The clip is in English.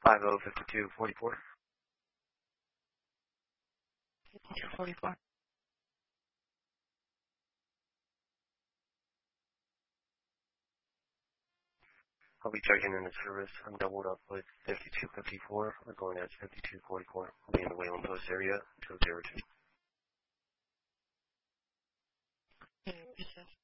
505244. 5244. I'll be checking in the service. I'm doubled up with 5254. We're going at 5244. I'll be in the Wayland Post area, 202.